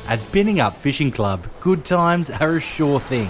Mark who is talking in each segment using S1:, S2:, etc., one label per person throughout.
S1: At Binning Up Fishing Club, good times are a sure thing.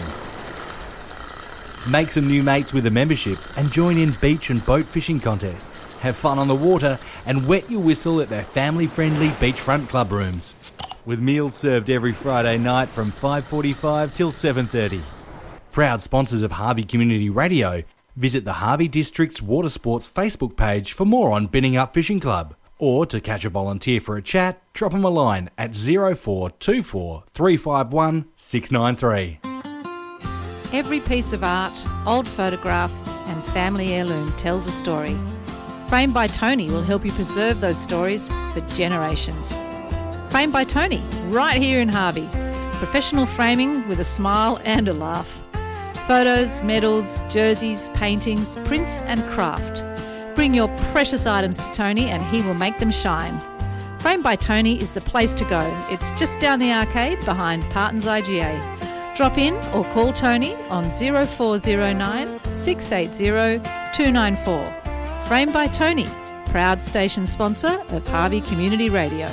S1: Make some new mates with a membership and join in beach and boat fishing contests. Have fun on the water and wet your whistle at their family-friendly beachfront club rooms. With meals served every Friday night from 5:45 till 7:30. Proud sponsors of Harvey Community Radio. Visit the Harvey District's Water Sports Facebook page for more on Binning Up Fishing Club. Or to catch a volunteer for a chat, drop them a line at 0424 351 693.
S2: Every piece of art, old photograph and family heirloom tells a story. Framed by Tony will help you preserve those stories for generations. Framed by Tony, right here in Harvey. Professional framing with a smile and a laugh. Photos, medals, jerseys, paintings, prints and craft. Bring your precious items to Tony and he will make them shine. Framed by Tony is the place to go. It's just down the arcade behind Parton's IGA. Drop in or call Tony on 0409 680 294. Framed by Tony, proud station sponsor of Harvey Community Radio.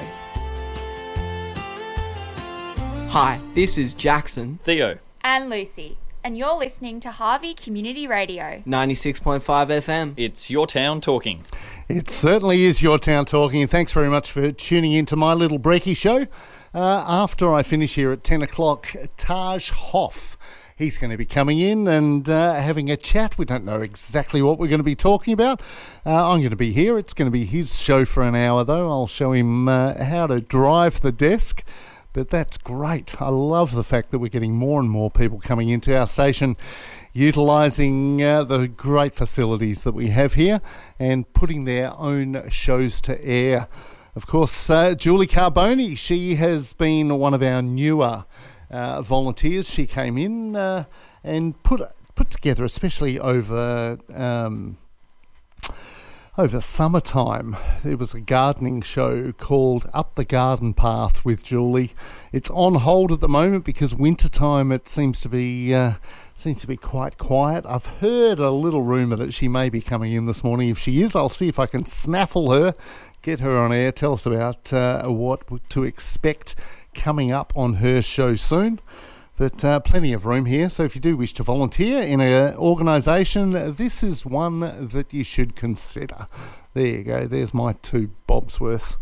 S3: Hi, this is Jackson,
S4: Theo,
S5: and Lucy, and you're listening to Harvey Community Radio
S3: 96.5 FM.
S4: it's your town talking.
S6: It certainly is your town talking, and thanks very much for tuning in to my little brekkie show. After I finish here at 10 o'clock, Taj Hoff, he's going to be coming in and having a chat. We don't know exactly what we're going to be talking about. I'm going to be here. It's going to be his show for an hour, though. I'll show him how to drive the desk. But that's great. I love the fact that we're getting more and more people coming into our station, utilising the great facilities that we have here and putting their own shows to air. Of course, Julie Carboni, she has been one of our newer volunteers. She came in and put together, especially over summertime, there was a gardening show called Up the Garden Path with Julie. It's on hold at the moment because wintertime it seems to be quite quiet. I've heard a little rumour that she may be coming in this morning. If she is, I'll see if I can snaffle her, get her on air, tell us about what to expect coming up on her show soon. But plenty of room here, so if you do wish to volunteer in an organisation, this is one that you should consider. There you go, there's my 2 bobs worth.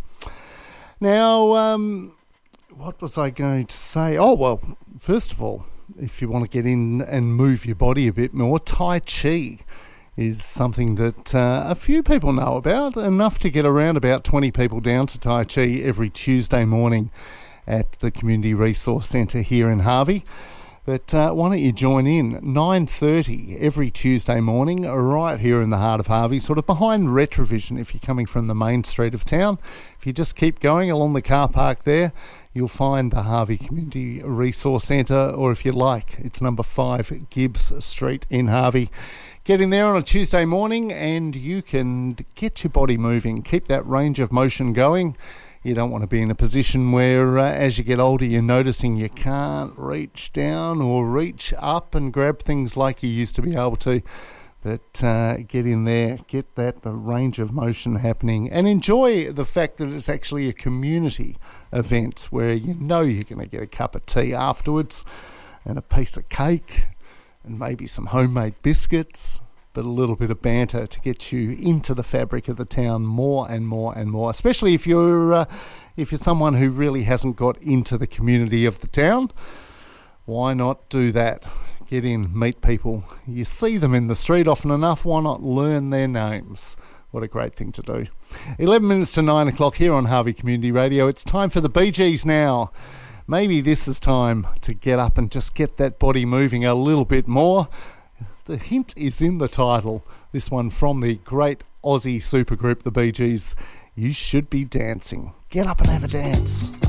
S6: Now, what was I going to say? Oh, well, first of all, if you want to get in and move your body a bit more, Tai Chi is something that a few people know about, enough to get around about 20 people down to Tai Chi every Tuesday morning at the Community Resource Centre here in Harvey. But why don't you join in 9:30 every Tuesday morning right here in the heart of Harvey, sort of behind Retrovision if you're coming from the main street of town. If you just keep going along the car park there, you'll find the Harvey Community Resource Centre, or if you like, it's number 5 Gibbs Street in Harvey. Get in there on a Tuesday morning and you can get your body moving, keep that range of motion going. You don't want to be in a position where as you get older you're noticing you can't reach down or reach up and grab things like you used to be able to. But get in there, get that range of motion happening and enjoy the fact that it's actually a community event where you know you're going to get a cup of tea afterwards and a piece of cake and maybe some homemade biscuits, but a little bit of banter to get you into the fabric of the town more and more and more, especially if you're someone who really hasn't got into the community of the town. Why not do that? Get in, meet people. You see them in the street often enough, why not learn their names? What a great thing to do. 11 minutes to 9 o'clock here on Harvey Community Radio. It's time for the Bee Gees now. Maybe this is time to get up and just get that body moving a little bit more. The hint is in the title. This one from the great Aussie supergroup, the Bee Gees. You should be dancing. Get up and have a dance.